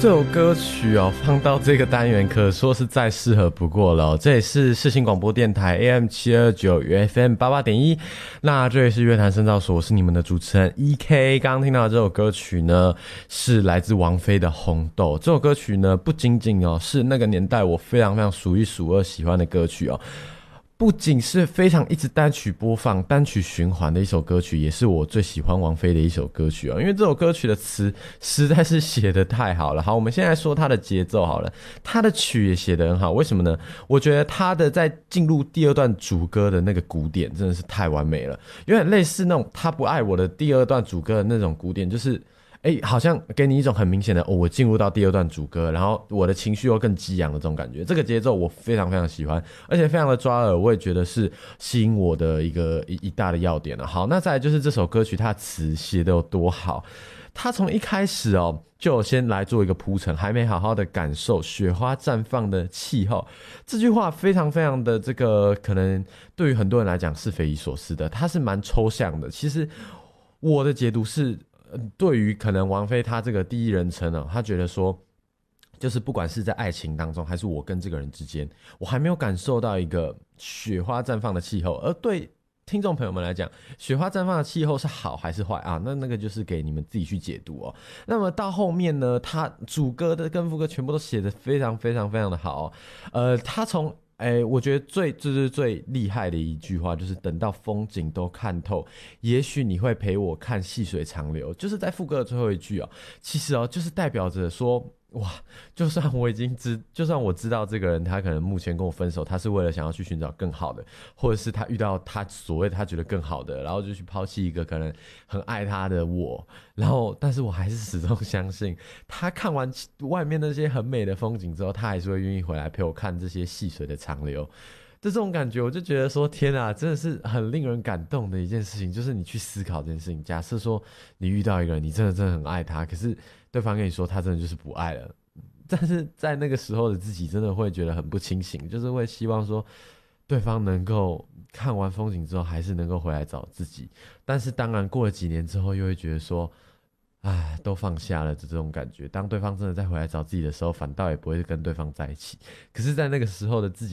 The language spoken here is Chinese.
这首歌曲放到这个单元可说是再适合不过了这里是世新广播电台 AM729 与 FM88.1，那这里是乐坛深造所，我是你们的主持人 EK。 刚刚听到的这首歌曲呢，是来自王菲的《红豆》。这首歌曲呢，不仅仅是那个年代我非常非常数一数二喜欢的歌曲不仅是非常一直单曲播放、单曲循环的一首歌曲，也是我最喜欢王菲的一首歌曲因为这首歌曲的词实在是写得太好了。好，我们现在说它的节奏好了，它的曲也写得很好。为什么呢？我觉得它的在进入第二段主歌的那个鼓点真的是太完美了，有点类似那种他不爱我的第二段主歌的那种鼓点，就是好像给你一种很明显的我进入到第二段主歌，然后我的情绪又更激昂的这种感觉。这个节奏我非常非常喜欢，而且非常的抓耳，我也觉得是吸引我的一大的要点了。好，那再来就是这首歌曲它的词写得有多好。它从一开始就先来做一个铺陈，还没好好的感受雪花绽放的气候。这句话非常非常的这个，可能对于很多人来讲是匪夷所思的，它是蛮抽象的。其实我的解读是，对于可能王菲她这个第一人称她觉得说，就是不管是在爱情当中，还是我跟这个人之间，我还没有感受到一个雪花绽放的气候。而对听众朋友们来讲，雪花绽放的气候是好还是坏啊？那个就是给你们自己去解读那么到后面呢，他主歌的跟副歌全部都写得非常非常非常的好他从我觉得最厉害的一句话就是等到风景都看透，也许你会陪我看细水长流，就是在副歌的最后一句其实就是代表着说，哇，就算我知道这个人他可能目前跟我分手，他是为了想要去寻找更好的，或者是他遇到他所谓他觉得更好的，然后就去抛弃一个可能很爱他的我，然后但是我还是始终相信，他看完外面那些很美的风景之后，他还是会愿意回来陪我看这些细水的长流。这种感觉我就觉得说，天啊，真的是很令人感动的一件事情。就是你去思考这件事情，假设说你遇到一个人，你真的很爱他，可是对方跟你说他真的就是不爱了，但是在那个时候的自己真的会觉得很不清醒，就是会希望说对方能够看完风景之后还是能够回来找自己。但是当然过了几年之后又会觉得说，都放下了这种感觉，当对方真的再回来找自己的时候，反倒也不会跟对方在一起。可是在那个时候的自己